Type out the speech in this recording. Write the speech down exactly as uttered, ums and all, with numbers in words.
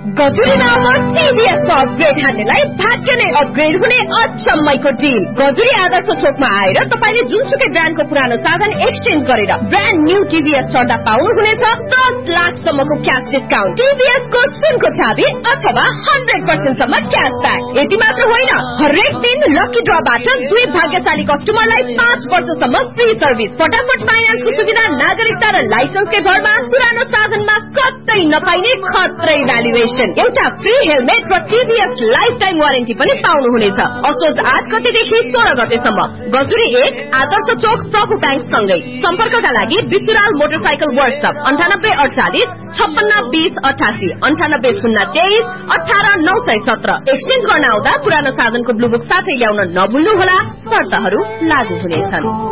गजुरीमा अब टिभीएसको अपग्रेड हान्नेलाई भाग्य नै अपग्रेड हुने अचम्मैको डिल। गजुरी आदर्श चोकमा आएर तपाईले जुनसुकै ब्रान्डको पुरानो साधन एक्सचेन्ज गरेर ब्रान्ड न्यू टिभीएस चढ्दा पाउनुहुनेछ दस लाख सम्मको क्याश डिस्काउन्ट, टिभीएसको सुनको चाबी अथवा हन्ड्रेड पर्सेन्ट सम्म क्यासब्याक। यति मात्र होइन, हरेक दिन लकी ड्रबाट दुई भाग्यशाली कस्टमरलाई पाँच वर्षसम्म फ्री सर्भिस, फटाफट फाइनान्सको सुविधा, नागरिकता र लाइसेन्सकै भरमा पुरानो साधनमा कतै नपाइने खत्रै भ्यालुएसन, एउटा फ्री हेलमेट र टिभीएस लाइफ टाइम वारेन्टी पनि पाउनुहुनेछ। असोज आठ गतेदेखि सोह्र गतेसम्म गजुरी एक आदर्श चोक प्रभु ब्याङ्क सँगै। सम्पर्कका लागि विसुराल मोटरसाइकल वर्कशप अन्ठानब्बे अडचालिस छप्पन्न बीस अठासी अन्ठानब्बे शून्य तेइस अठार नौ सय सत्र। एक्सचेन्ज गर्न आउँदा पुरानो साधनको ब्लुबुक साथै ल्याउन नभुल्नुहोला, शर्तहरू लागू हुनेछन्।